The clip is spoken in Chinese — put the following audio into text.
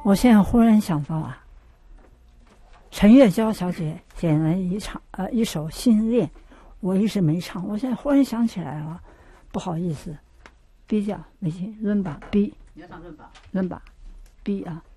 我现在忽然想到啊，陈月娇小姐写了一首《心恋》，我一直没唱，我现在忽然想起来了，不好意思，B 调没行，润吧 B， 你要唱润吧润吧 B 啊。